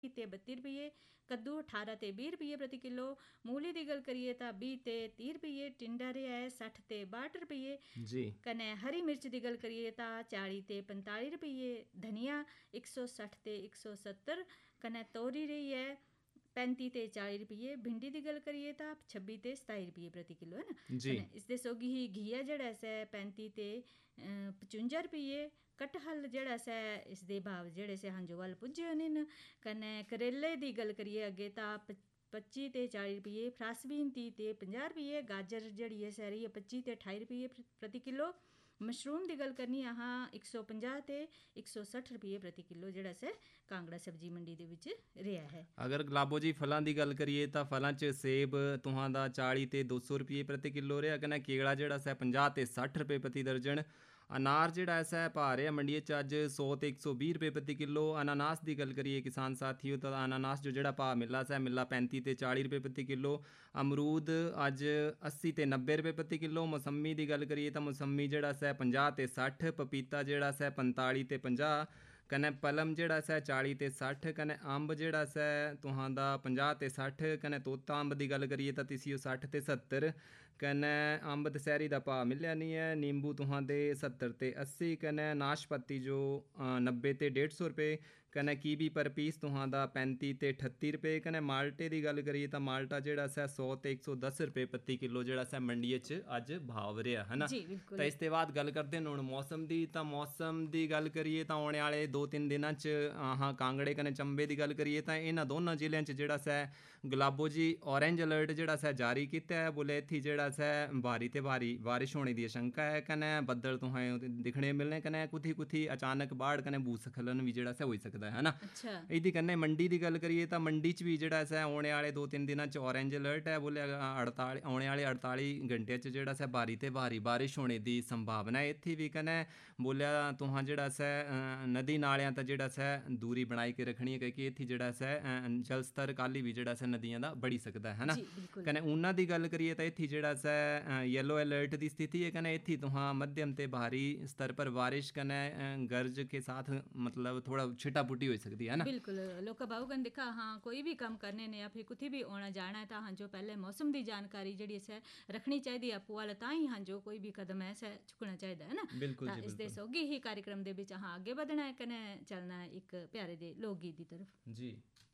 ते 32 रुपये, कद्दू 18 ते 20 रुपये प्रति किलो, मूली की गल करिए तो 20 ते 30 रुपये, टिंडा रहा है 60 ते 62 रुपये जी। कने हरी मिर्च की गल करिए तो 40 ते 45 रुपये, धनिया 160 ते 170, कने तोरी रही है 35 ते 40 रुपये, भिंडी की गल करिए तो 26 ते 27 रुपये प्रति किलो है ना। जी कने इसके सोगी ही घिया जड़ा से 35 ते 55 रुपये, कटहल जड़ा से इसके भाव जड़े से हंजो वाल पुज्जे होने न। कने करेले की गल करिए अगे तो 25 ते 40 रुपये, फ्रासबीन 30 ते 50 रुपये, गाजर जड़ी है सारी 25 ते 28 रुपये प्रति किलो, मशरूम की गल करनी हाँ 150 ते 160 रुपये प्रति किलो जड़ा से कांगड़ा सब्जी मंडी दे विच रिहा है। अगर गुलाबो जी फलों की गल करिए तो फलों च सेब तुहां 40 ते 200 रुपये प्रति किलो रहा, कन्नै केला जड़ा सा 50 ते 60 रुपये प्रति दर्जन, अनार जड़ा ऐसा भाव रहा मंडी अज 100 ते 120 रुपये प्रति किलो। अनानास की गल करिए किसान साथियों तो अनानास जो जड़ा भाव मिला सा मिला 35 ते 40 रुपये प्रति किलो, अमरूद अज 80 ते 90 रुपये प्रति किलो, मौसमी की गल करिए तो मौसमी जड़ा सा 50 ते 60, पपीता जड़ा सा 45 ते 50, कन्नै पलम जड़ा सा 40 ते 60, कन्नै अंब जड़ा सा तुहां 50 ते 60, कन्नै तोता अंब की गल करिए तो तीसी 60 ते 70, कन्नै अंब दशहरी का भाव मिलया नहीं है, नींबू तुहां 70 ते 80, कन्नै नाशपति जो 90 ते 150 रुपये, कन्नै कीवी पर पीस तुहां 35 ते 38 रुपये, कन्नै माल्टे की गल करिए तो माल्टा जड़ा सा 100 ते 110 रुपये प्रति किलो जड़ा सा मंडी च अज भाव रहा है ना। जी बिल्कुल। तो इसके बाद गल करते हैं हुण मौसम की, तो मौसम की गल करिए तो आने वाले 2-3 दिनों च कांगड़े कने चंबे की गल करिए तो इन्हां दोनों जिलों च जड़ा सा गुलाबो जी ऑरेंज अलर्ट जड़ा सा जारी किया है, बोले इत्थे जड़ा सा भारी ते भारी बारिश होने की आशंका है, कने बदल तुहां दिखने मिलने, कने कुथी कुथी अचानक बाढ़ कने भूस्खलन भी जड़ा सा हो सकता है ना। अच्छा इहदी कन्नै मंडी की गल करिए तो मंडी च भी जड़ा सा आने वाले 2-3 दिनों च ऑरेंज अलर्ट है, बोले 48 आने वाले 48 घंटे च जड़ा सा भारी ते भारी बारिश होने की संभावना है इत्थे भी, कने बोलिया तुहां जड़ा सा नदी नालियां तो जड़ा सा दूरी बनाई के रखनी है, क्योंकि इत्थे जड़ा सा जल स्तर काली भी जड़ा सा नदियां दा बढ़ी सकता है ना। जी बिल्कुल। कने ऊना की गल करिए तो इत्थे जड़ा सा येलो अलर्ट की स्थिति है, कने इत्थे तुहां मध्यम ते भारी स्तर पर बारिश कने गरज के साथ मतलब थोड़ा छिटा पुटी हो सकती है ना। बिल्कुल लोग बाहूगन देखा हाँ कोई भी काम करने ने या फिर कुछ भी आना जाना है तो हाँ जो पहले मौसम की जानकारी जी रखनी चाहिए आपू वाले ता ही हाँ जो कोई भी कदम है चुकना चाहिए है ना। बिल्कुल जी इसके बिल्कुल सौगी ही कार्यक्रम के हाँ आगे बढ़ना है कने चलना है एक प्यारे दे लोक गीत की तरफ जी।